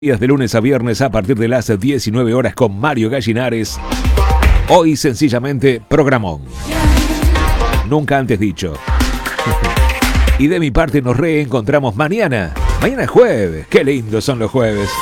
Días de lunes a viernes a partir de las 19 horas con Mario Gallinares. Hoy sencillamente programón. Nunca antes dicho. Y de mi parte nos reencontramos mañana. Mañana es jueves. Qué lindos son los jueves.